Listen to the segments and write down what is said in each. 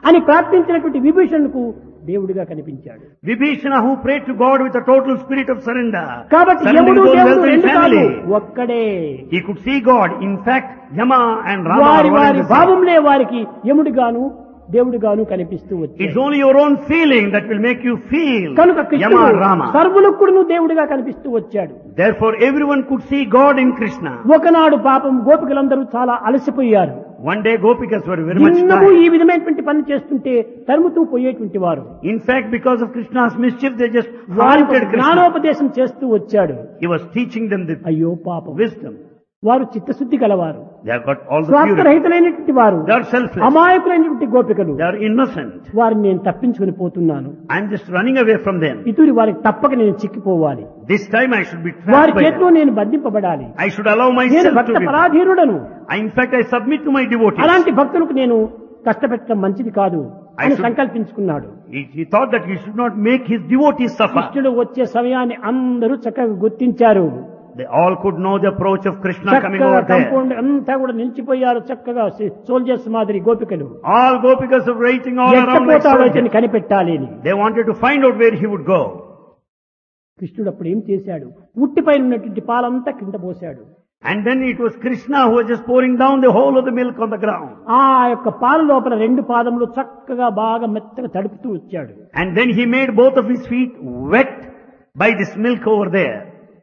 అని ప్రార్థించినటువంటి విభీషణుకు దేవుడిగా కనిపించాడు. Vibhishana, who prayed to God with a total spirit of surrender, కాబట్టి surrendering యముడు his own దేవుడు wealth and రెండు కాదు, family, ఒక్కడే. he could see God. In fact, Yama and Rama వారి are one వారి and the same. భావంలే వారికి యముడిగాను దేవుడిగాను కనిపిస్తూ వచ్చాడు. It's only your own feeling that will make you feel కనుక Yama కృష్ణుడు and Rama. సర్వులకు కూడా దేవుడిగా కనిపిస్తూ వచ్చాడు. Therefore, everyone could see God in Krishna. ఒకనాడు పాపం గోపికలందరూ చాలా అలసిపోయారు. One day, Gopikas were very much నిన్నము ఈ tired. విధమైనటువంటి పని చేస్తుంటే తరుముతూ పోయేటువంటి వారు. In fact, because of Krishna's mischief, they just వారికి haunted Krishna. జ్ఞానోపదేశం చేస్తూ వచ్చాడు. He was teaching them the అయ్యో పాపం, wisdom. వారు చిత్తశుద్ధి గలవారు, They have got all the purity. స్వార్థరహితులైనటువంటి వారు, They are selfless. అమాయకులైనటువంటి గోపికలు. They are innocent. వారిని నేను తప్పించుకుని పోతున్నాను. I'm just running away from them. ఇతూరి వారికి తప్పక నేను చిక్కిపోవాలి. This time I should be వారి trapped by చేతిలో them. నేను బంధింపబడాలి. I should allow నేను myself Bhakta to be. పరాధీనుడను. In fact, I submit to my devotees. అలాంటి భక్తులకు నేను కష్టపెట్టడం మంచిది కాదు అని should- సంకల్పించుకున్నాడు. He thought that he should not make his devotees suffer. కృష్ణుడు వచ్చే సమయాన్ని అందరూ చక్కగా గుర్తించారు. They all could know the approach of Krishna coming చక్కగా over there. కంపౌండ్ అంతా కూడా నిలిచిపోయారు. చక్కగా సోల్జర్స్ మాదిరి గోపికలు All Gopikas are waiting all around like ఎట్టపోతాడో soldiers. ఇతన్ని కనిపెట్టాలి అని. They wanted to find out where he would go. కృష్ణుడు అప్పుడు ఏం చేశాడు, ఉట్టిపైన ఉన్నటువంటి పాలంతా కింద పోశాడు. And then it was Krishna who was just pouring down the whole of the milk on the ground. ఆ యొక్క పాల లోపల రెండు పాదములు చక్కగా బాగా మెత్తగా తడుపుతూ వచ్చాడు. And then he made both of his feet wet by this milk over there.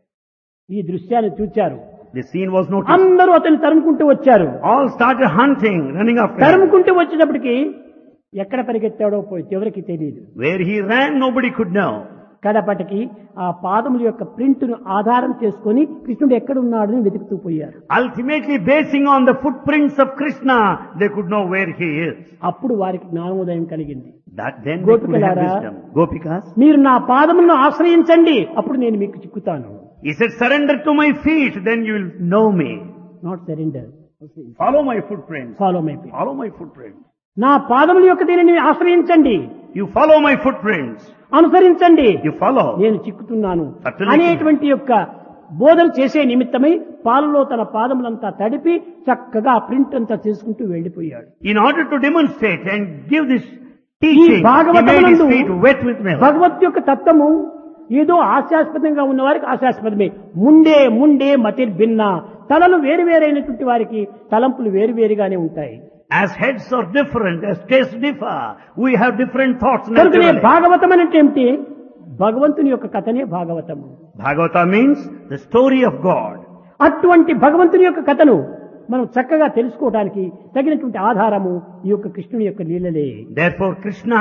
ఈ దృశ్యాన్ని చూచారు. The scene was noticed. అందరూ అతన్ని తరుముకుంటూ వచ్చారు. All started hunting, running after him. తరుముకుంటూ వచ్చేటప్పటికి ఎక్కడ పరిగెత్తాడో పోయి ఎవరికి తెలియదు. Where he ran, nobody could know. కడపటికి ఆ పాదముల యొక్క ప్రింట్ ను ఆధారం చేసుకొని కృష్ణుడు ఎక్కడ ఉన్నాడని వెతుకుతూ పోయారు. Ultimately, basing on the footprints of Krishna, they could know where he is. అప్పుడు వారికి జ్ఞానోదయం కలిగింది. That then they could have గోపికలారా, wisdom. Gopikas, మీరు నా పాదములను ఆశ్రయించండి, అప్పుడు నేను మీకు చిక్కుతాను. he said, surrender to my feet, then you will know me. Not surrender, Follow my footprints. Follow my feet. Follow my footprints. నా పాదముల యొక్క దీనిని ఆశ్రయించండి, You follow my footprints. అనుసరించండి, You follow. నేను చిక్కుతున్నాను Certainly. అనేటువంటి యొక్క బోధన చేసే నిమిత్తమై పాలలో తన పాదములంతా తడిపి చక్కగా ఆ ప్రింట్ అంతా చేసుకుంటూ వెళ్లిపోయాడు. In order to demonstrate and give this teaching, he made his భాగవతమునందు feet wet with milk. భగవత్ యొక్క తత్వము ఏదో హాస్యాస్పదంగా ఉన్న వారికి హాస్యాస్పదమే. ముండే మతిర్భిన్న, తలలు వేరువేరైనటువంటి వారికి తలంపులు వేరువేరుగానే ఉంటాయి. As heads are different, as tastes differ, we have different thoughts కనుకనే naturally. భాగవతం అంటే ఏమిటి? భగవంతుని యొక్క కథనే భాగవతము. Bhagavata means the story of God. అటువంటి భగవంతుని యొక్క కథను మనం చక్కగా తెలుసుకోవడానికి తగినటువంటి ఆధారము ఈ యొక్క కృష్ణుని యొక్క లీలలే. Therefore, Krishna